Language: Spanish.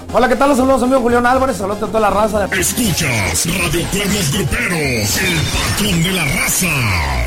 Hola, ¿qué tal? Los saludos, amigo Julián Álvarez. Saludos a toda la raza. Escuchas Radio Pueblos Gruperos, el patrón de la raza.